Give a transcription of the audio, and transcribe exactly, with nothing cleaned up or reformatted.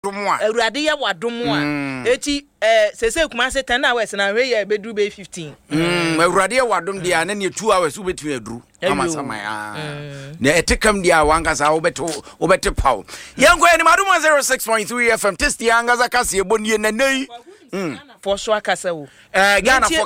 domwa awurade ye wadom a eti eh sese kuma se ten hours na we ye beduru be fifteen mm awurade ye wadom dia na ne two hours wo betumi aduru ama samai ah na etekam dia wankasa wo beto wo bete paw yenko ani madum zero six point three F M test yanga za kase ebonye na nei for so akasa wo eh Ghana